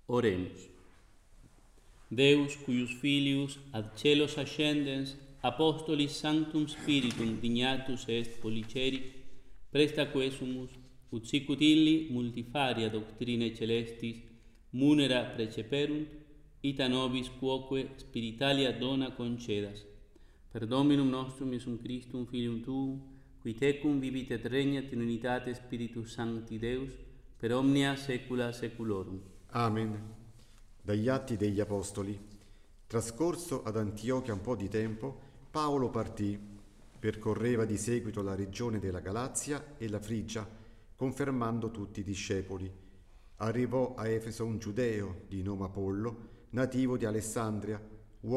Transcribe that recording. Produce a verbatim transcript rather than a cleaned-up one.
Oremus. Deus, cuius filius ad celos ascendens, apostolis sanctum spiritum dignatus est policeri, presta quesumus, ut sicut illi multifaria doctrinae celestis munera preceperunt, ita nobis quoque spiritalia dona concedas. Per Dominum nostrum Iesum Christum, Filium Tuum, qui tecum vivit et regnat in unitate Spiritus Sancti Deus, per omnia saecula saeculorum. Amen. Dagli Atti degli Apostoli. Trascorso ad Antiochia un po' di tempo, Paolo partì, percorreva di seguito la regione della Galazia e la Frigia, confermando tutti i discepoli. Arrivò a Efeso un giudeo di nome Apollo, nativo di Alessandria,